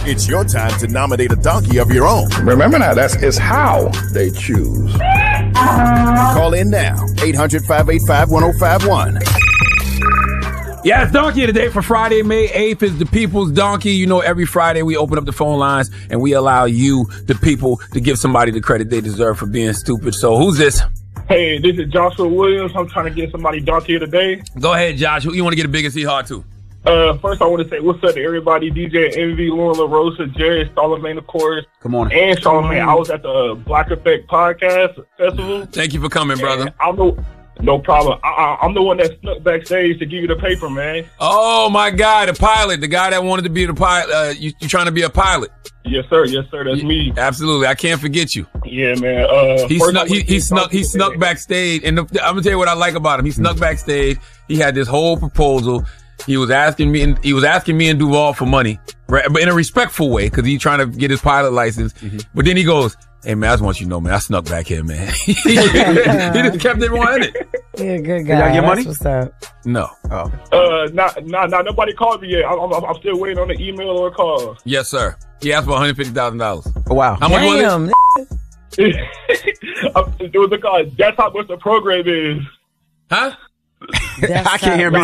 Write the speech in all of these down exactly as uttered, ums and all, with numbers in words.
It's your time to nominate a donkey of your own. Remember now, that's it's how they choose. Call in now, eight hundred, five eight five, one oh five one. Yeah, it's Donkey of the Day for Friday, May eighth is the People's Donkey. You know, every Friday we open up the phone lines and we allow you, the people, to give somebody the credit they deserve for being stupid. So who's this? Hey, this is Joshua Williams. I'm trying to get somebody Donkey of the Day. Go ahead, Josh. Who you want to get a biggest hard to? Uh, first, I want to say what's up to everybody. D J Envy, Lauren LaRosa, Jerry, Charlamagne, of course. Come on. And Charlamagne. I was at the Black Effect Podcast Festival. Thank you for coming, brother. I'm the, no problem. I, I, I'm the one that snuck backstage to give you the paper, man. Oh, my God. The pilot. The guy that wanted to be the pilot. Uh, you, you trying to be a pilot? Yes, sir. Yes, sir. That's yeah, me. Absolutely. I can't forget you. Yeah, man. Uh, he snuck, he, he snuck, he snuck backstage. And the, I'm going to tell you what I like about him. He snuck backstage. He had this whole proposal. He was asking me, and he was asking me and Duval for money, right? But in a respectful way, because he's trying to get his pilot license. Mm-hmm. But then he goes, "Hey man, I just want you to know, man, I snuck back here, man." he just kept it one hundred. Yeah, good guy. Did I get money? That's what's up. No. Oh. Uh, not, not, not. Nobody called me yet. I'm, I'm, I'm still waiting on an email or a call. Yes, sir. He asked for one hundred fifty thousand dollars. Oh, wow. How much was it? It was a call. That's how much the program is. Huh? I can't hear me.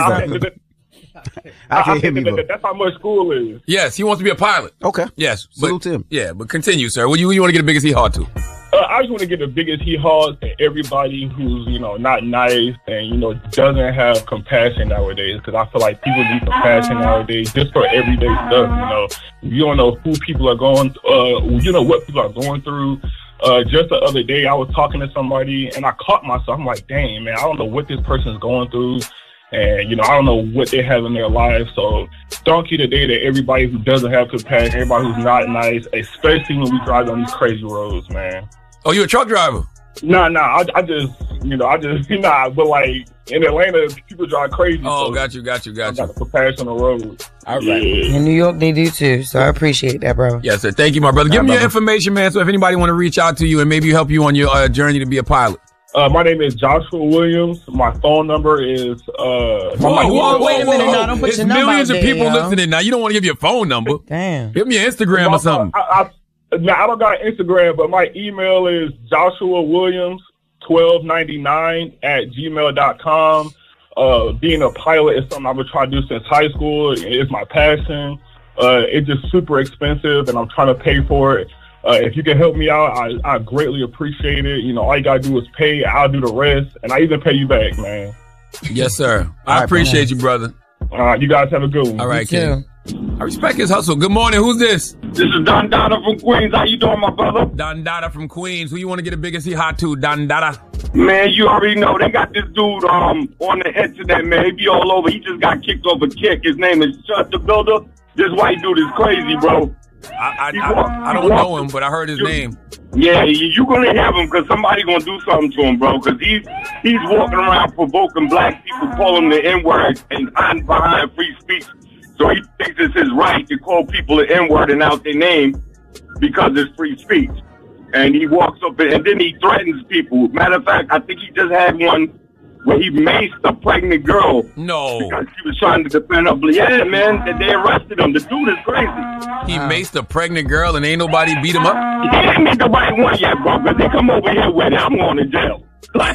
I can't hear me, bro. That's how much school is. Yes, he wants to be a pilot. Okay. Yes. Salute him. Yeah, but continue, sir. What you, you want to get the biggest he hard to? Uh, I just want to get the biggest he hard to everybody who's, you know, not nice and, you know, doesn't have compassion nowadays. Because I feel like people need compassion nowadays just for everyday stuff, you know. You don't know who people are going, uh, you know, what people are going through. Uh, just the other day, I was talking to somebody and I caught myself. I'm like, dang, man, I don't know what this person's going through. And, you know, I don't know what they have in their lives. So, donkey today to everybody who doesn't have compassion, everybody who's not nice, especially when we drive on these crazy roads, man. Oh, you a truck driver? Nah, nah, I, I just, you know, I just, nah, but like, in Atlanta, people drive crazy. Oh, so got you, got you, got I you. got the compassion on the road. All right. Yeah. In New York, they do too, so I appreciate that, bro. Yes, sir. Thank you, my brother. Give All me right, your brother. information, man, so if anybody want to reach out to you and maybe help you on your uh, journey to be a pilot. Uh, my name is Joshua Williams. My phone number is, uh... Whoa, my whoa, whoa, wait a minute whoa. now. Don't put There's your number millions out of there, people yo. listening now. You don't want to give your phone number. Damn. Give me your Instagram or something. I, I, now, I don't got an Instagram, but my email is Joshua Williams twelve ninety-nine at gmail dot com. Uh, being a pilot is something I've been trying to do since high school. It's my passion. Uh, it's just super expensive, and I'm trying to pay for it. Uh, if you can help me out, I, I greatly appreciate it. You know, all you got to do is pay. I'll do the rest, and I even pay you back, man. Yes, sir. I right, appreciate you, brother. Uh, you guys have a good one. All right, You too. King. I respect his hustle. Good morning. Who's this? This is Don Dada from Queens. How you doing, my brother? Don Dada from Queens. Who you want to get the biggest he hot to? Don Dada. Man, you already know they got this dude um on the internet, man. He be all over. He just got kicked off a kick. His name is Chud the Builder. This white dude is crazy, bro. I I, He I, walk- I he don't know walk- him, but I heard his you- name. Yeah, you, you gonna have him because somebody gonna do something to him, bro. Because he's he's walking around provoking black people, calling the N word and hiding behind free speech. So he thinks it's his right to call people the N word and out their name because it's free speech. And he walks up and, and then he threatens people. Matter of fact, I think he just had one where he maced a pregnant girl. No. Because she was trying to defend her. Yeah, man, they- they arrested him. The dude is crazy. He maced a pregnant girl and ain't nobody beat him up? He ain't made the right one yet, bro, because they come over here with it. I'm going to jail. Like,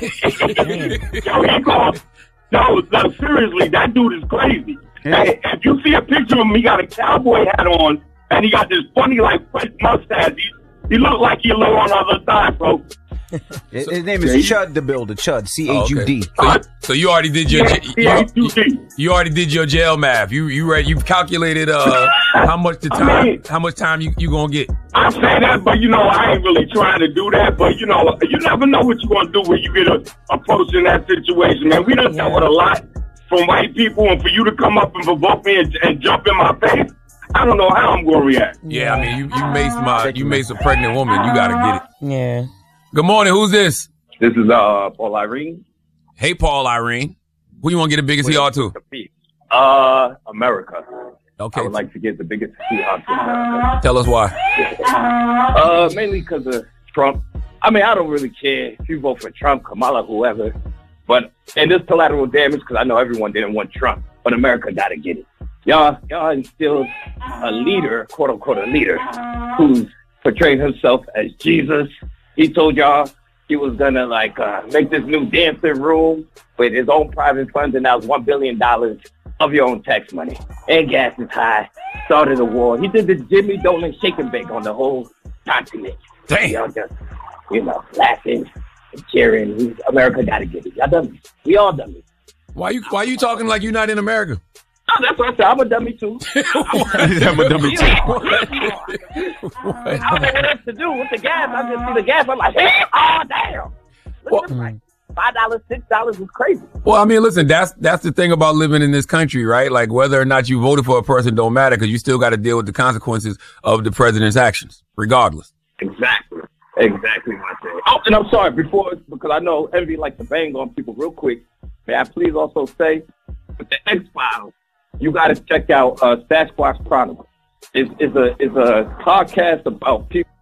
yo, he called. No, no, seriously, that dude is crazy. Hey, if you see a picture of him, he got a cowboy hat on, and he got this funny, like, French mustache. He, he look like he a little on the other side, bro. His, his name is Chud the Builder. Chud, C H U D. So, you, so you already did your Yeah, you, yeah, you, you already did your jail math. You you read you've calculated uh how much the time I mean- how much time you, you gonna get. I say that, but you know, I ain't really trying to do that. But you know, you never know what you're gonna do when you get a, approached in that situation, man. We done dealt with a lot from white people, and for you to come up and provoke me and, and jump in my face, I don't know how I'm gonna react. Yeah, I mean you you maced my you maced a pregnant woman. You gotta get it. Yeah. Good morning. Who's this? This is uh Paul Irene. Hey, Paul Irene. Who you want to get the biggest he ought to? Uh, America. Okay. I would like to get the biggest he ought to America. Tell us why. Uh, mainly because of Trump. I mean, I don't really care if you vote for Trump, Kamala, whoever. But and this collateral damage because I know everyone didn't want Trump, but America got to get it. Y'all, y'all instilled a leader, quote unquote, a leader, who's portrayed himself as Jesus. He told y'all he was gonna like uh, make this new dancing room with his own private funds, and now it's one billion dollars of your own tax money. And gas is high. Started a war. He did the Jimmy Dolan shake and bake on the whole continent. Damn. Y'all just, you know, laughing and cheering. America gotta get it. Y'all dummies. We all dummies. Why you Why you talking like you're not in America? Oh, that's what I said. I'm a dummy too. I'm a dummy too. I don't know what else to do with the gas. I just see the gas. I'm like, hey, oh damn. Look Well, at this price. Five dollars, six dollars is crazy. Well, I mean, listen, that's that's the thing about living in this country, right? Like whether or not you voted for a person don't matter because you still got to deal with the consequences of the president's actions, regardless. Exactly. Exactly what I said. Oh, and I'm sorry, before, because I know Envy likes to bang on people real quick. May I please also say, with the X-Files, you got to check out uh, Sasquatch Chronicles. It's, it's a it's a podcast about people